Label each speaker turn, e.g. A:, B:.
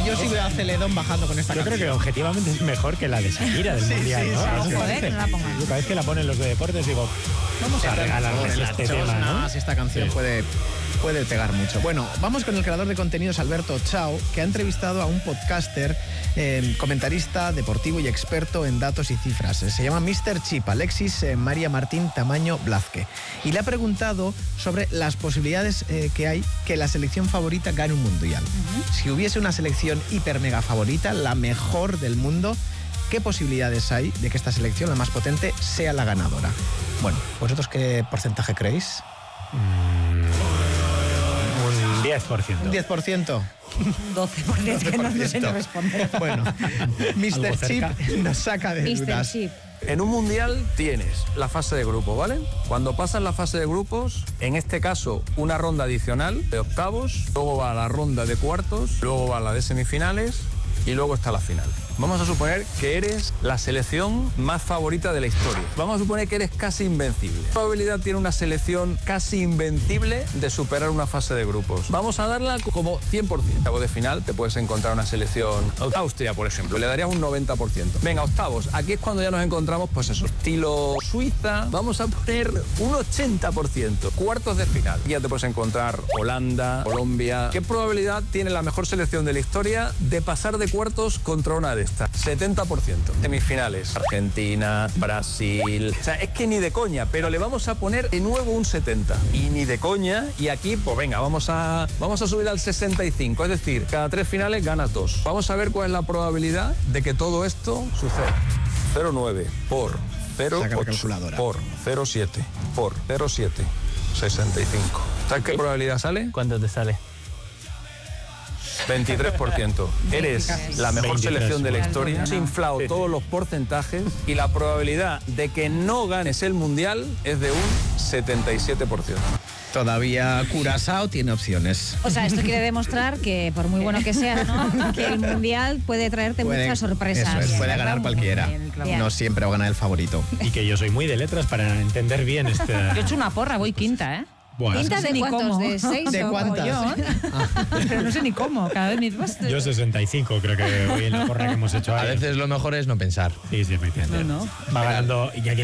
A: yo sí veo a Celedón bajando con esta
B: Yo creo
A: canción.
B: que objetivamente es mejor que la de Shakira del Mundial, ¿no?
A: sí,
B: Yo
C: joder, no la pongan.
B: cada vez que la ponen los de deportes digo, vamos a regalarles este tema, ¿no?
A: Esta canción
B: Sí.
A: puede pegar mucho. Bueno, vamos con el creador de contenidos, Alberto Chao, que ha entrevistado a un podcaster, comentarista deportivo y experto en datos y cifras. Se llama Mr. Chip, Alexis María Martín Tamaño Blazque. Y le ha preguntado sobre las posibilidades que hay que la selección favorita gane un mundial. Si hubiese una selección hiper mega favorita, la mejor del mundo, ¿qué posibilidades hay de que esta selección, la más potente, sea la ganadora? Bueno, ¿vosotros qué porcentaje creéis?
B: Un 10%.
A: ¿Un 10%?
C: 12%, que no sé ni responder.
A: Bueno, Mr.
B: Algo
A: Chip
B: cerca.
A: nos saca de
C: Mr.
A: dudas.
C: Chip.
D: En un mundial tienes la fase de grupos, ¿vale? Cuando pasas la fase de grupos, en este caso una ronda adicional de octavos, luego va la ronda de cuartos, luego va la de semifinales y luego está la final. Vamos a suponer que eres la selección más favorita de la historia. Vamos a suponer que eres casi invencible. ¿Qué probabilidad tiene una selección casi invencible de superar una fase de grupos? Vamos a darla como 100%. Octavos de final te puedes encontrar una selección Austria, por ejemplo. Le darías un 90%. Venga, octavos. Aquí es cuando ya nos encontramos, pues eso, estilo Suiza. Vamos a poner un 80%. Cuartos de final. Ya te puedes encontrar Holanda, Colombia. ¿Qué probabilidad tiene la mejor selección de la historia de pasar de cuartos contra una de estas? 70%. Semifinales. Argentina, Brasil. O sea, es que ni de coña, pero le vamos a poner de nuevo un 70. Y ni de coña. Y aquí, pues venga, vamos a subir al 65. Es decir, cada 3 finales ganas 2. Vamos a ver cuál es la probabilidad de que todo esto suceda. 0,9 por
A: Saca la
D: 0,8
A: calculadora.
D: por 0,7 por 0,7. 65. ¿Sabes qué probabilidad sale?
E: ¿Cuánto te sale?
D: 23%. Eres la mejor
B: 23.
D: selección de la historia. Has inflado todos los porcentajes y la probabilidad de que no ganes el mundial es de un 77%.
A: Todavía Curazao tiene opciones.
C: O sea, esto quiere demostrar que, por muy bueno que seas, ¿no? Que el Mundial puede traerte muchas sorpresas.
A: Eso es, puede ganar cualquiera.
C: Bien.
A: No siempre va a ganar el favorito.
B: Y que yo soy muy de letras para entender bien este...
F: Yo he hecho una porra, voy quinta, ¿eh?
B: Buah,
C: ¿Quinta de
F: ni
C: cuántos?
F: cómo.
C: ¿De 6
A: ¿De
C: o
A: cuántas?
C: yo?
F: Pero no sé ni cómo, cada vez mis vas.
B: yo 65 creo que hoy en la porra que hemos hecho
G: A
B: ahí.
G: veces lo mejor es no pensar.
B: Sí, efectivamente.
F: No.
B: Va ganando y aquí